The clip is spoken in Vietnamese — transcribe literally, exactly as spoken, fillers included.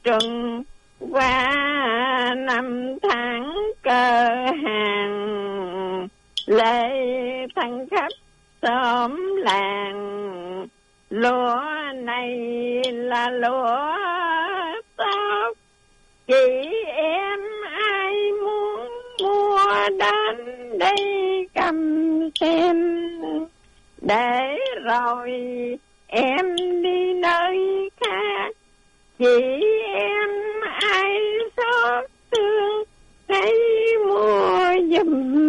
trừng qua năm tháng cơ hàng, lễ thân khắp xóm làng, lúa này là lúa tóc, chị em ai muốn mua đến đây cầm xem, để rồi em đi nơi khác chỉ